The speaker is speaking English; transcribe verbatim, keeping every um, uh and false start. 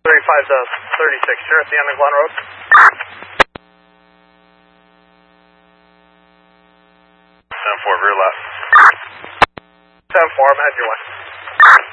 thirty-five to thirty-six, here at the end of Glen Road. ten four, rear left. ten four, I'm at your way.